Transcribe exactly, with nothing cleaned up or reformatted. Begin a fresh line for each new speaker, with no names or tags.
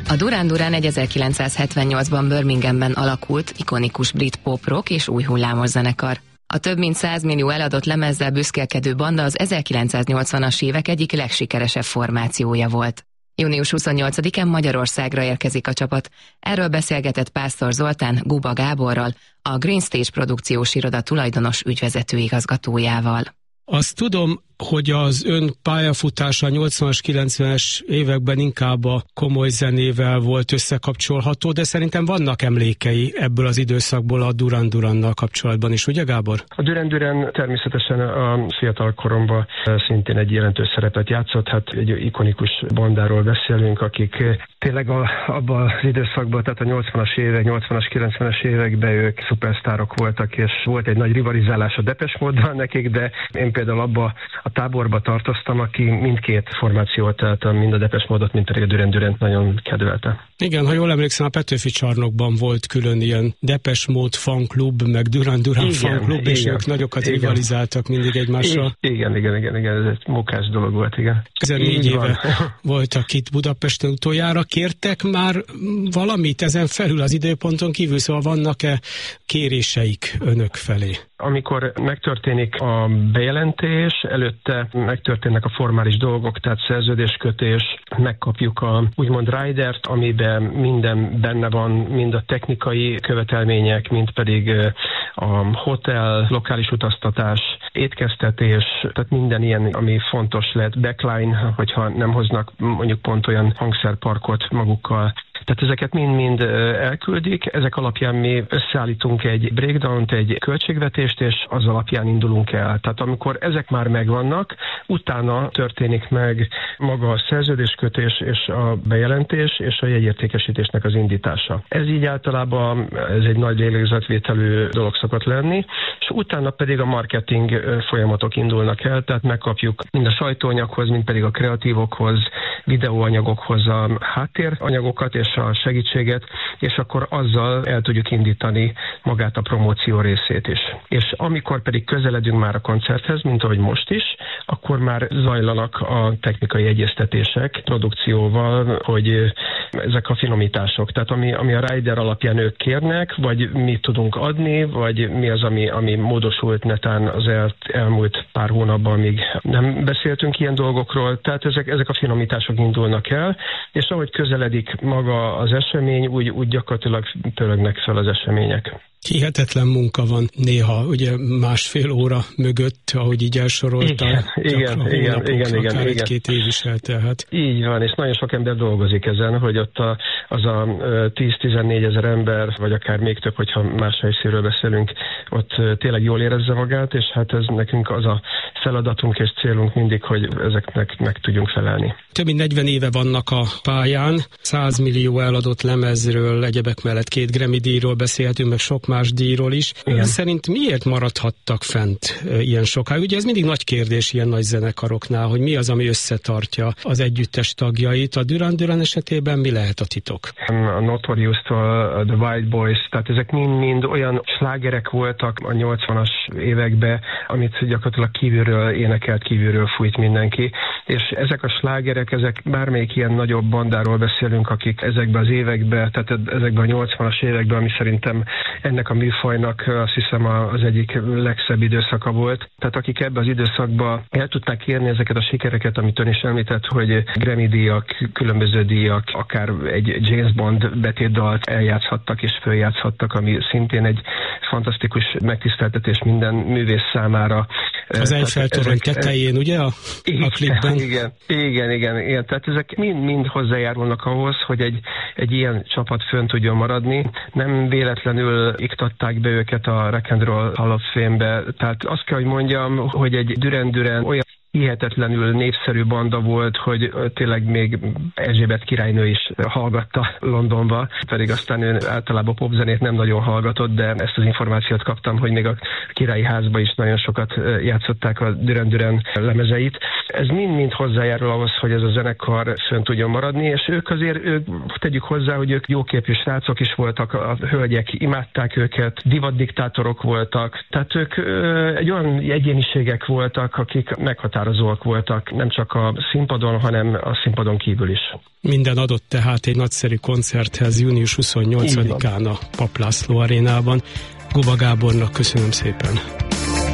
A Duran Duran ezerkilencszázhetvennyolcban Birminghamben alakult, ikonikus brit pop-rock és új hullámos zenekar. A több mint száz millió eladott lemezzel büszkélkedő banda az ezerkilencszáznyolcvanas évek egyik legsikeresebb formációja volt. június huszonnyolcadikán Magyarországra érkezik a csapat. Erről beszélgetett Pásztor Zoltán Guba Gáborral, a Green Stage produkciós iroda tulajdonos ügyvezető igazgatójával.
Azt tudom, hogy az ön pályafutása nyolcvanas, kilencvenes években inkább a komoly zenével volt összekapcsolható, de szerintem vannak emlékei ebből az időszakból a Duran Durannal kapcsolatban is, ugye Gábor?
A Duran Duran természetesen a fiatal koromban szintén egy jelentős szerepet játszott, hát egy ikonikus bandáról beszélünk, akik tényleg a, abban az időszakban, tehát a nyolcvanas évek, nyolcvanas, kilencvenes években ők szupersztárok voltak, és volt egy nagy rivalizálás a Depeche Mode-dal nekik, de én például abba a táborba tartoztam, aki mindkét formációt, tehát mind a Depeche Mode-ot, mind pedig a Duran Durant nagyon kedvelte.
Igen, ha jól emlékszem, a Petőfi Csarnokban volt külön ilyen Depeche Mode fanklub, meg Duran Duran fanklub, és ők nagyokat igen. rivalizáltak mindig egymással.
Igen, igen, igen, igen, ez egy mókás dolog volt, igen.
tizennégy éve voltak itt Budapesten utoljára. Kértek már valamit ezen felül az időponton kívül, szóval vannak-e kéréseik önök felé?
Amikor megtörténik a bejelentés, előtte megtörténnek a formális dolgok, tehát szerződéskötés, megkapjuk a úgymond ridert, amiben minden benne van, mind a technikai követelmények, mind pedig a hotel, lokális utaztatás, étkeztetés, tehát minden ilyen, ami fontos lehet, backline, hogyha nem hoznak mondjuk pont olyan hangszerparkot magukkal. Tehát ezeket mind-mind elküldik, ezek alapján mi összeállítunk egy breakdownt, egy költségvetést, és az alapján indulunk el. Tehát amikor ezek már megvannak, utána történik meg maga a szerződéskötés és a bejelentés és a jegyértékesítésnek az indítása. Ez így általában ez egy nagy lélegzetvételű dolog szokott lenni, és utána pedig a marketing folyamatok indulnak el, tehát megkapjuk mind a sajtóanyaghoz, mind pedig a kreatívokhoz, videóanyagokhoz a háttéranyagokat és a segítséget, és akkor azzal el tudjuk indítani magát a promóció részét is. És amikor pedig közeledünk már a koncerthez, mint ahogy most is, akkor már zajlanak a technikai egyeztetések produkcióval, hogy ezek a finomítások. Tehát ami, ami a rider alapján ők kérnek, vagy mit tudunk adni, vagy mi az, ami, ami módosult netán az el, elmúlt pár hónapban, még nem beszéltünk ilyen dolgokról. Tehát ezek, ezek a finomítások indulnak el, és ahogy közeledik maga az esemény, úgy, úgy gyakorlatilag pörögnek fel az események.
Hihetetlen munka van néha, ugye másfél óra mögött, ahogy így elsorolta.
Igen, igen, igen, igen, igen, igen.
Egy-két év is eltelhet.
Így van, és nagyon sok ember dolgozik ezen, hogy ott a, az a tíz-tizennégy ezer ember, vagy akár még több, hogyha más helyszínről beszélünk, ott tényleg jól érezze magát, és hát ez nekünk az a feladatunk és célunk mindig, hogy ezeknek meg tudjunk felelni.
Több mint negyven éve vannak a pályán, száz millió eladott lemezről, egyebek mellett két Grammy díjról beszélhetünk, meg sok más díjról is. Igen. Szerint miért maradhattak fent ilyen sokáig? Ugye ez mindig nagy kérdés ilyen nagy zenekaroknál, hogy mi az, ami összetartja az együttes tagjait. A Duran Duran esetében mi lehet a titok?
A Notorious-tól, The White Boys, tehát ezek mind-mind olyan slágerek voltak a nyolcvanas években, amit gyakorlatilag kívülről énekelt, kívülről fújt mindenki. És ezek a slágerek, ezek bármelyik ilyen nagyobb bandáról beszélünk, akik ezekben az években, tehát ezekben a nyolcvanas években, ami szerintem ennek a műfajnak azt hiszem az egyik legszebb időszaka volt. Tehát akik ebben az időszakban el tudták érni ezeket a sikereket, amit ön is említett, hogy Grammy díjak, különböző díjak, akár egy James Bond betétdalt eljátszhattak és följátszhattak, ami szintén egy fantasztikus megtiszteltetés minden művész számára.
Az Eiffel-torony tetején, ugye a, a klipben?
Igen, igen, igen, igen. Tehát ezek mind-mind hozzájárulnak ahhoz, hogy egy, egy ilyen csapat fönn tudjon maradni. Nem véletlenül iktatták be őket a Rock and Roll Hall of Fame-be. Tehát azt kell, hogy mondjam, hogy egy Duran Duran olyan hihetetlenül népszerű banda volt, hogy tényleg még Erzsébet királynő is hallgatta Londonba, pedig aztán ő általában popzenét nem nagyon hallgatott, de ezt az információt kaptam, hogy még a királyi házba is nagyon sokat játszották a Duran Duran lemezeit. ez mind-mind hozzájárul ahhoz, hogy ez a zenekar fönn tudjon maradni, és ők azért, ők, tegyük hozzá, hogy ők jóképű srácok is voltak, a hölgyek imádták őket, divatdiktátorok voltak, tehát ők ö, egy olyan egyéniségek voltak, akik meghatározóak voltak, nem csak a színpadon, hanem a színpadon kívül is.
Minden adott tehát egy nagyszerű koncerthez június huszonnyolcadikán a Papp László arénában. Guba Gábornak köszönöm szépen.